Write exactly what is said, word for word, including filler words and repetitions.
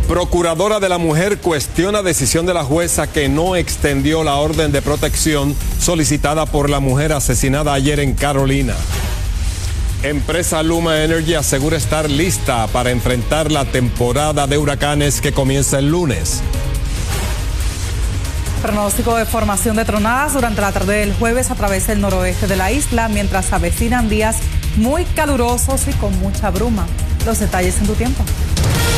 Procuradora de la Mujer cuestiona decisión de la jueza que no extendió la orden de protección solicitada por la mujer asesinada ayer en Carolina. Empresa Luma Energy asegura estar lista para enfrentar la temporada de huracanes que comienza el lunes. Pronóstico de formación de tronadas durante la tarde del jueves a través del noroeste de la isla, mientras avecinan días muy calurosos y con mucha bruma. Los detalles en tu tiempo.